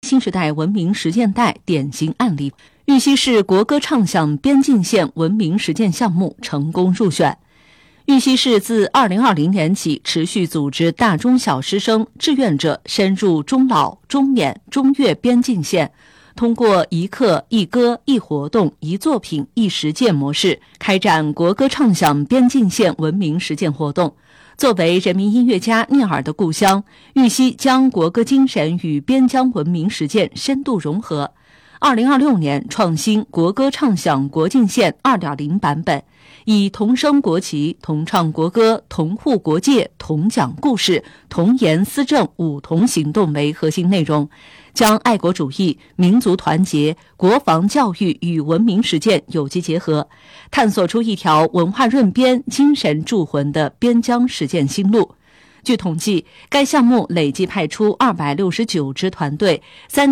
新时代文明实践带典型案例。玉溪市国歌唱响边境线文明实践项目成功入选。玉溪市自2020年起持续组织大中小师生志愿者深入中老、中缅、中越边境线，通过一课一歌一活动一作品一实践模式，开展国歌唱响边境线文明实践活动。作为人民音乐家聂耳的故乡，玉溪将国歌精神与边疆文明实践深度融合。2026年创新国歌唱响国境线 2.0 版本，以同声国旗、同唱国歌、同护国界、同讲故事、同言思政5同行动为核心内容，将爱国主义、民族团结、国防教育与文明实践有机结合，探索出一条文化润边、精神铸魂的边疆实践新路。据统计，该项目累计派出269支团队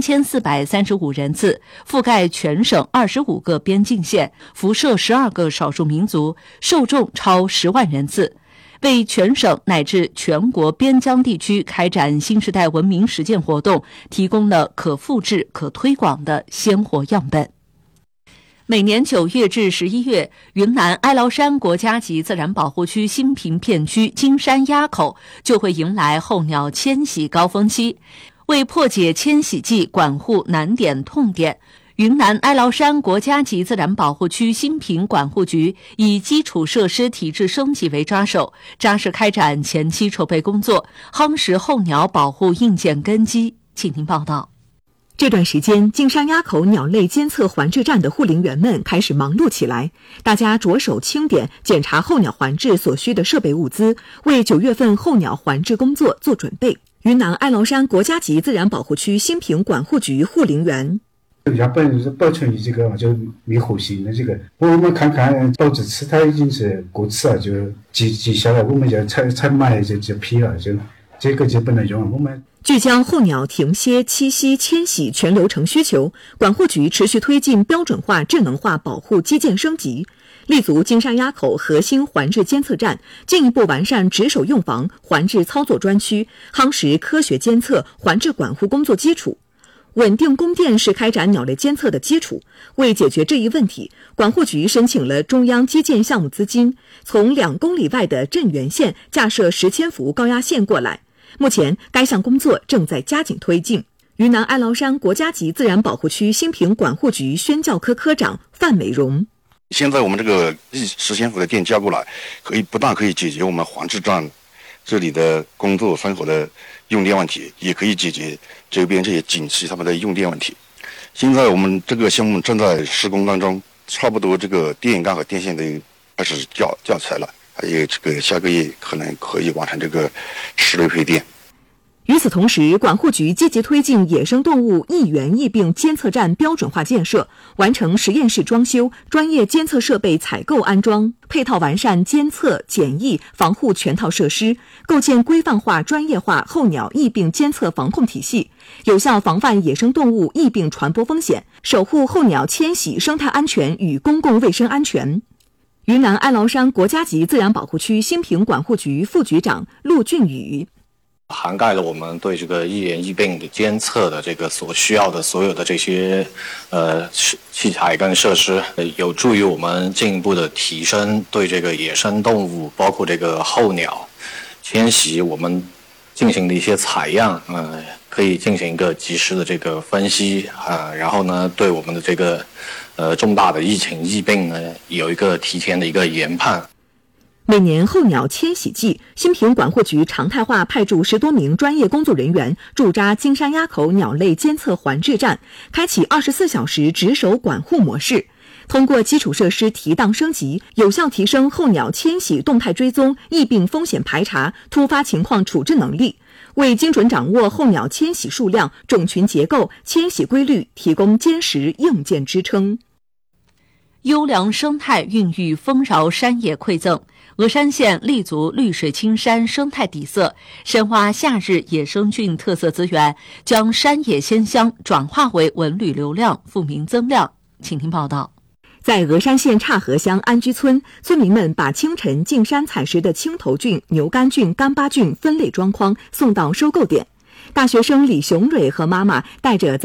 ，3435人次，覆盖全省25个边境线，辐射12个少数民族，受众超10万人次，为全省乃至全国边疆地区开展新时代文明实践活动提供了可复制、可推广的鲜活样本。每年9月至11月，云南哀牢山国家级自然保护区新平片区金山垭口就会迎来候鸟迁徙高峰期。为破解迁徙季管护难点痛点，云南哀牢山国家级自然保护区新平管护局以基础设施体制升级为抓手，扎实开展前期筹备工作，夯实候鸟保护硬件根基。请听报道。 这段时间，金山垭口鸟类监测环制站的护林员们开始忙碌起来，大家着手清点、检查候鸟环制所需的设备物资，为9月份候鸟环制工作做准备。云南哀牢山国家级自然保护区新平管护局护林员。 要保存这个就灭活性的这个，我们看看保质期它已经是过期了，就记下来，我们就采买就批了，就这个就不能用了。我们聚焦候鸟停歇、栖息、迁徙全流程需求，管护局持续推进标准化、智能化保护基建升级，立足金山垭口核心环制监测站，进一步完善值守用房、环制操作专区，夯实科学监测、环制管护工作基础。稳定供电是开展鸟类监测的基础。为解决这一问题，管护局申请了中央基建项目资金，从2公里外的镇原县架设10千伏高压线过来。目前，该项工作正在加紧推进。云南哀牢山国家级自然保护区新平管护局宣教科科长范美荣。 现在我们这个10千伏的电加过来，不但可以解决我们环制站这里的工作生活的用电问题，也可以解决周边这些景区他们的用电问题。现在我们这个项目正在施工当中，差不多这个电杆和电线都开始架起来了，还有这个下个月可能可以完成这个室内配电。 与此同时，管护局积极推进野生动物疫源疫病监测站标准化建设，完成实验室装修、专业监测设备采购安装，配套完善监测、检疫、防护全套设施，构建规范化、专业化候鸟疫病监测防控体系，有效防范野生动物疫病传播风险，守护候鸟迁徙生态安全与公共卫生安全。云南哀牢山国家级自然保护区新平管护局副局长陆俊宇。 涵盖了我们对这个疫源疫病的监测的这个所需要的所有的这些器材跟设施，有助于我们进一步的提升对这个野生动物，包括这个候鸟迁徙，我们进行的一些采样，可以进行一个及时的这个分析然后呢，对我们的这个重大的疫情疫病呢，有一个提前的一个研判。 每年候鸟迁徙季，新平管护局常态化派驻10多名专业工作人员驻扎金山垭口鸟类监测环制站，开启24小时值守管护模式。通过基础设施提档升级，有效提升候鸟迁徙动态追踪、疫病风险排查、突发情况处置能力，为精准掌握候鸟迁徙数量、种群结构、迁徙规律提供坚实硬件支撑。 优良生态孕育丰饶山野馈赠。峨山县立足绿水青山生态底色，深挖夏日野生菌特色资源，将山野鲜香转化为文旅流量、富民增量。请听报道。 在峨山县岔河乡安居村，村民们把清晨进山采食的青头菌、牛肝菌、干巴菌分类装筐送到收购点。大学生李雄蕊和妈妈带着在